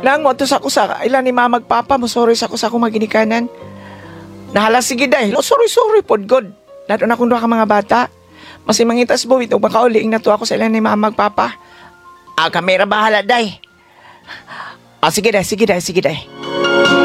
Nang mo to sa ako sa ilan ni mamag papa mo sorry sa ako sa akong maginikanan. Nahala sige day. Oh, sorry pod god. Lalo na kung duha ka mga bata. Mas mangitas buwit ug makauliing na to ako sa ilan ni mamag papa. Kamera bahala day. Sige day.